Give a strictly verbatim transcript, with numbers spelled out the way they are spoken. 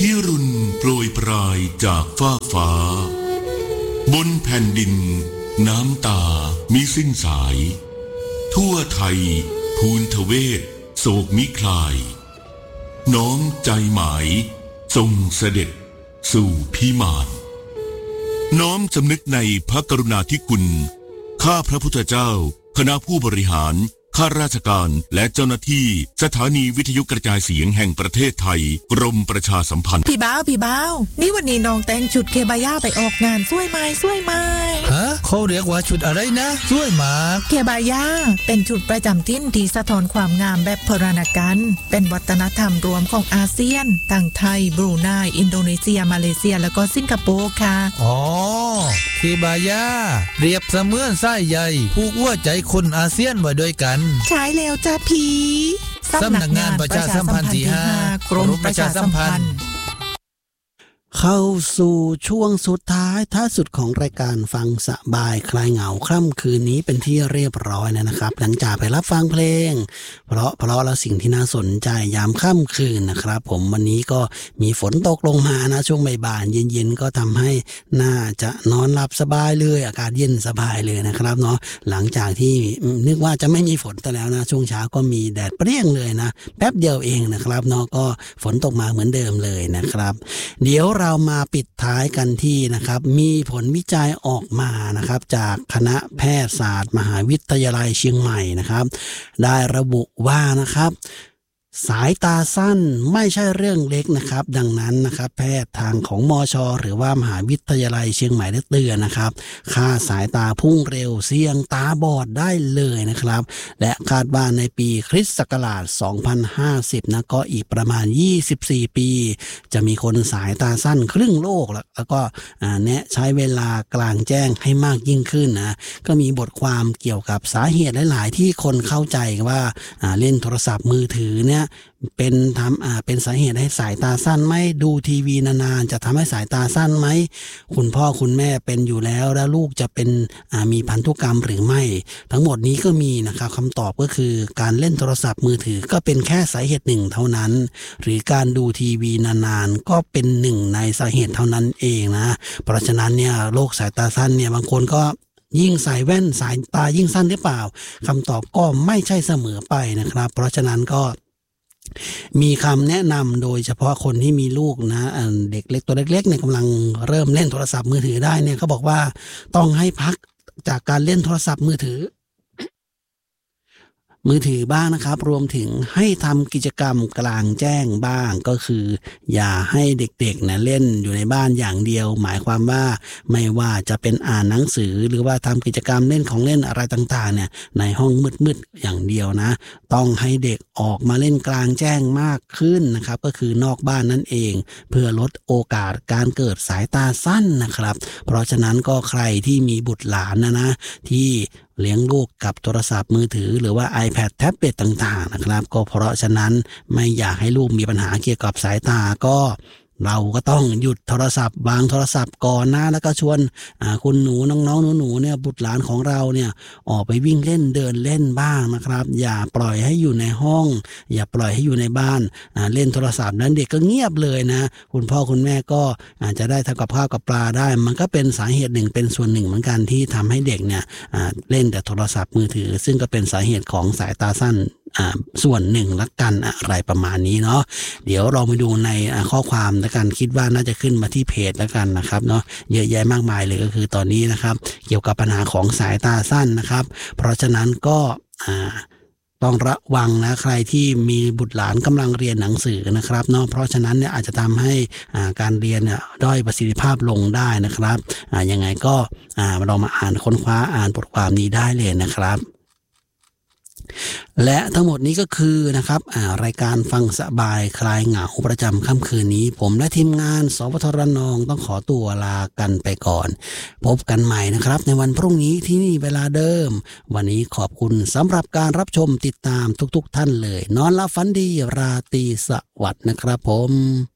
พิรุณโปรยปลายจากฟากฟ้าบนแผ่นดินน้ำตามิสิ้นสายทั่วไทยภูนทเวศโศกมิคลายน้อมใจหมายทรงเสด็จสู่พิมานน้อมสำนึกในพระกรุณาธิคุณข้าพระพุทธเจ้าคณะผู้บริหารข้าราชการและเจ้าหน้าที่สถานีวิทยุกระจายเสียงแห่งประเทศไทยกรมประชาสัมพันธ์พี่บ้าวพี่บ้าวนี่วันนี้น้องแต่งชุดเคบาย่าไปออกงานสวยไหมสวยไหมฮะเขาเรียกว่าชุดอะไรนะสวยมากเคบาย่าเป็นชุดประจำถิ่นที่สะท้อนความงามแบบโบราณกาลเป็นวัฒนธรรมรวมของอาเซียนทั้งไทยบรูไนอินโดนีเซียมาเลเซียแล้วก็สิงคโปร์ค่ะอ๋อเคบาย่าเปรียบเสมือนสายใยผูกหัวใจคนอาเซียนไว้ด้วยกันใช่แล้วจ้าพี่สำนักงานประชาสัมพันธ์ที่ห้ากรมประชาสัมพันธ์เข้าสู่ช่วงสุดท้ายท้ายสุดของรายการฟังสบายคลายเหงาค่ำคืนนี้เป็นที่เรียบร้อยแล้วนะครับหลังจากไปรับฟังเพลงเพราะเพราะแล้วสิ่งที่น่าสนใจยามค่ำคืนนะครับผมวันนี้ก็มีฝนตกลงมานะช่วงบ่ายๆเย็นๆก็ทำให้น่าจะนอนหลับสบายเลยอากาศเย็นสบายเลยนะครับเนาะหลังจากที่นึกว่าจะไม่มีฝนแต่แล้วนะช่วงเช้าก็มีแดดเปรี้ยงเลยนะแป๊บเดียวเองนะครับเนาะก็ฝนตกมาเหมือนเดิมเลยนะครับเดี๋ยวเรามาปิดท้ายกันที่นะครับมีผลวิจัยออกมานะครับจากคณะแพทยศาสตร์มหาวิทยาลัยเชียงใหม่นะครับได้ระบุว่านะครับสายตาสั้นไม่ใช่เรื่องเล็กนะครับดังนั้นนะครับแพทย์ทางของมช.หรือว่ามหาวิทยาลัยเชียงใหม่ได้เตือนนะครับค่าสายตาพุ่งเร็วเสี่ยงตาบอดได้เลยนะครับและคาดว่าในปีคริสต์ศักราชสองพันห้าสิบนะก็อีกประมาณยี่สิบสี่ปีจะมีคนสายตาสั้นครึ่งโลกแล้วก็แนะใช้เวลากลางแจ้งให้มากยิ่งขึ้นนะก็มีบทความเกี่ยวกับสาเหตุหลายๆที่คนเข้าใจว่าเล่นโทรศัพท์มือถือเนี่ยเป็นทำอ่าเป็นสาเหตุให้สายตาสั้นไหมดูทีวีนานๆจะทำให้สายตาสั้นไหมคุณพ่อคุณแม่เป็นอยู่แล้วแล้วลูกจะเป็นอ่ามีพันธุกรรมหรือไม่ทั้งหมดนี้ก็มีนะครับคำตอบก็คือการเล่นโทรศัพท์มือถือก็เป็นแค่สาเหตุหนึ่งเท่านั้นหรือการดูทีวีนานๆก็เป็นหนึ่งในสาเหตุเท่านั้นเองนะเพราะฉะนั้นเนี่ยโรคสายตาสั้นเนี่ยบางคนก็ยิ่งใส่แว่นสายตายิ่งสั้นหรือเปล่าคำตอบก็ไม่ใช่เสมอไปนะครับเพราะฉะนั้นก็มีคำแนะนำโดยเฉพาะคนที่มีลูกนะเด็กเล็กตัวเล็กๆเนี่ยกำลังเริ่มเล่นโทรศัพท์มือถือได้เนี่ยเขาบอกว่าต้องให้พักจากการเล่นโทรศัพท์มือถือมือถือบ้างนะครับรวมถึงให้ทำกิจกรรมกลางแจ้งบ้างก็คืออย่าให้เด็กๆนะเล่นอยู่ในบ้านอย่างเดียวหมายความว่าไม่ว่าจะเป็นอ่านหนังสือหรือว่าทำกิจกรรมเล่นของเล่นอะไรต่างๆเนี่ยในห้องมืดๆอย่างเดียวนะต้องให้เด็กออกมาเล่นกลางแจ้งมากขึ้นนะครับก็คือนอกบ้านนั่นเองเพื่อลดโอกาสการเกิดสายตาสั้นนะครับเพราะฉะนั้นก็ใครที่มีบุตรหลานนะนะที่เลี้ยงลูกกับโทรศัพท์มือถือหรือว่า iPad แท็บเล็ตต่างๆนะครับก็เพราะฉะนั้นไม่อยากให้ลูกมีปัญหาเกี่ยวกับสายตาก็เราก็ต้องหยุดโทรศัพท์วางโทรศัพท์ก่อนนะแล้วก็ชวนคุณหนูน้องๆหนูๆเนี่ยบุตรหลานของเราเนี่ยออกไปวิ่งเล่นเดินเล่นบ้างนะครับอย่าปล่อยให้อยู่ในห้องอย่าปล่อยให้อยู่ในบ้านเล่นโทรศัพท์นั้นเด็กก็เงียบเลยนะคุณพ่อคุณแม่ก็อาจจะได้ทำกับข้าวกับปลาได้มันก็เป็นสาเหตุหนึ่งเป็นส่วนหนึ่งเหมือนกันที่ทำให้เด็กเนี่ยเล่นแต่โทรศัพท์มือถือซึ่งก็เป็นสาเหตุของสายตาสั้นส่วนหนึ่งละกันอะไรประมาณนี้เนาะเดี๋ยวเราไปดูในข้อความละกันคิดว่าน่าจะขึ้นมาที่เพจละกันนะครับเนาะเยอะแยะมากมายเลยก็คือตอนนี้นะครับเกี่ยวกับปัญหาของสายตาสั้นนะครับเพราะฉะนั้นก็ต้องระวังนะใครที่มีบุตรหลานกำลังเรียนหนังสือนะครับเนาะเพราะฉะนั้นเนี่ยอาจจะทำให้การเรียนเนี่ยด้อยประสิทธิภาพลงได้นะครับยังไงก็เรามาอ่านค้นคว้าอ่านบทความนี้ได้เลยนะครับและทั้งหมดนี้ก็คือนะครับรายการฟังสบายคลายเหงาประจำค่ำคืนนี้ผมและทีมงานสวทรนองต้องขอตัวลากันไปก่อนพบกันใหม่นะครับในวันพรุ่งนี้ที่นี่เวลาเดิมวันนี้ขอบคุณสำหรับการรับชมติดตามทุกๆท่านเลยนอนหลับฝันดีราตรีสวัสดิ์นะครับผม